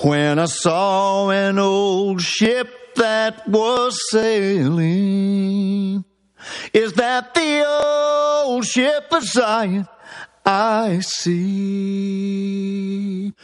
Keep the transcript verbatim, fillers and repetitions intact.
when I saw an old ship that was sailing. Is that the old ship of Zion I see?